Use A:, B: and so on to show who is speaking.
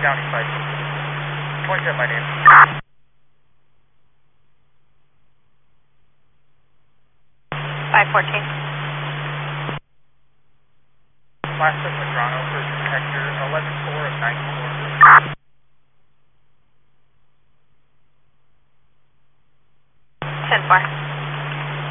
A: County 5. 27 my name.
B: 514.
A: Last of Madrano for Hector 11-4 of 94.
B: 10-4.